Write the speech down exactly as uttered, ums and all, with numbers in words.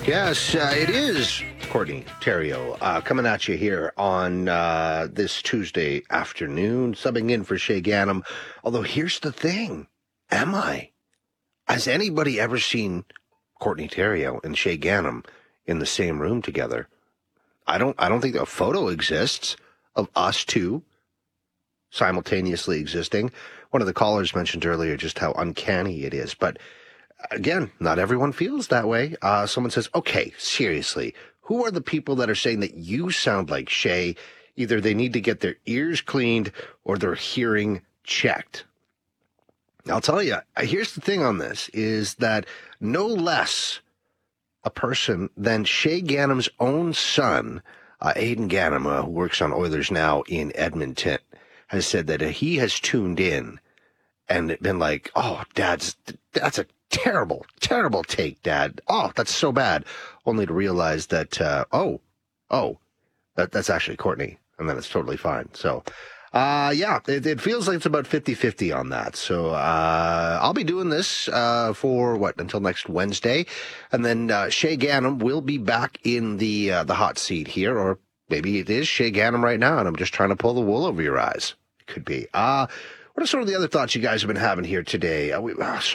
Yes, uh, it is Courtney Theriault uh, coming at you here on uh, this Tuesday afternoon, subbing in for Shay Ganem. Although here's the thing, am I? Has anybody ever seen Courtney Theriault and Shay Ganem in the same room together? I don't. I don't think a photo exists of us two simultaneously existing. One of the callers mentioned earlier just how uncanny it is, but again, not everyone feels that way. Uh, someone says, okay, seriously, who are the people that are saying that you sound like Shay? Either they need to get their ears cleaned or their hearing checked. I'll tell you, here's the thing on this, is that no less a person than Shay Ganem's own son, uh, Aidan Ganem, uh, who works on Oilers Now in Edmonton, has said that he has tuned in and been like, oh, Dad's, that's a terrible, terrible take, Dad. Oh, that's so bad. Only to realize that, uh, oh, oh, that, that's actually Courtney. And then it's totally fine. So, uh, yeah, it, it feels like it's about fifty-fifty on that. So, uh, I'll be doing this, uh, for what, until next Wednesday. And then, uh, Shay Ganem will be back in the, uh, the hot seat here, or maybe it is Shay Ganem right now, and I'm just trying to pull the wool over your eyes. It could be. Uh, what are some of the other thoughts you guys have been having here today? Uh, we, uh,